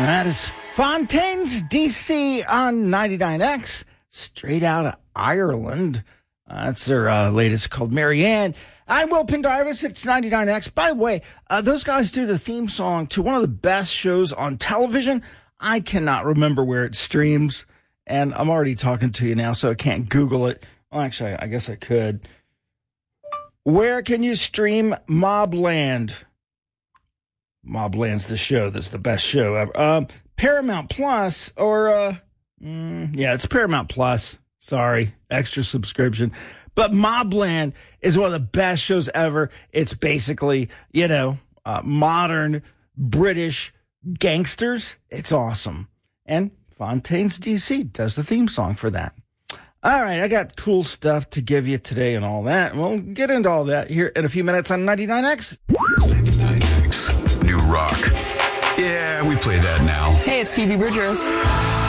That is Fontaines DC on 99X, straight out of Ireland. That's their latest, called Marianne. I'm Will Pendarvis. It's 99X. By the way, those guys do the theme song to one of the best shows on television. I cannot remember where it streams, and I'm already talking to you now, so I can't Google it. Well, actually, I guess I could. Where can you stream Mobland? Mobland's the show that's the best show ever. Paramount Plus, or yeah, it's Paramount Plus. Sorry, extra subscription. But Mobland is one of the best shows ever. It's basically, modern British gangsters. It's awesome. And Fontaines DC does the theme song for that. All right, I got cool stuff to give you today and all that. We'll get into all that here in a few minutes on 99X. 99X, New Rock. Yeah, we play that now. Hey, it's Phoebe Bridgers.